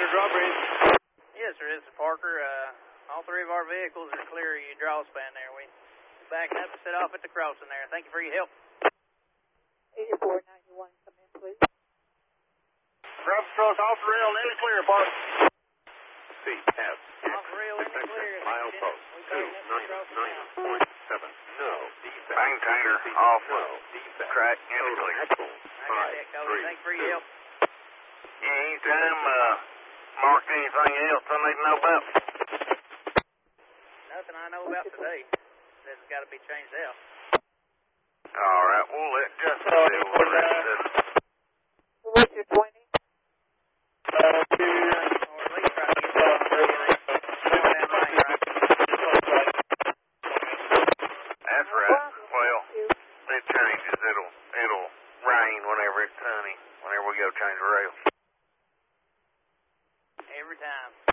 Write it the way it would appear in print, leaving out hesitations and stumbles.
under drawbridge. Yes, sir, this is Parker. All three of our vehicles are clear of your draw span there. We backed up and set off at the crossing there. Thank you for your help. 8491, come in, please. Grab truck off the rail and in the clear, Park. CF. Off the rail in the clear. Milepost 299.7. No. Defect. Maintainer off. No. Defect. Track in the clear. I got that covered. Thank you for your help. Yeah, anytime, mark anything else I need to know about. Nothing I know about today. This has got to be changed out. All right, we'll let Justin deal with the rest of it. What's your 20? Or at least try to get down down the lane, right? That's right. Well, it changes. It'll rain whenever it's sunny, whenever we go change the rail. Every time.